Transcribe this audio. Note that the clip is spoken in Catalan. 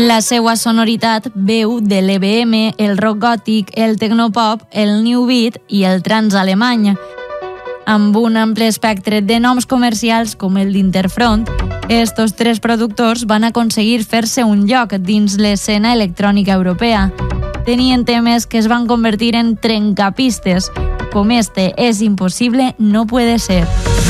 La seva sonoritat veu de l'EBM, el rock gòtic, el tecnopop, el new beat i el trance alemany. Amb un ampli espectre de noms comercials com el d'Interfront, estos tres productors van aconseguir fer-se un lloc dins l'escena electrònica europea. Tenien temes que es van convertir en trencapistes, com este Es imposible, no puede ser.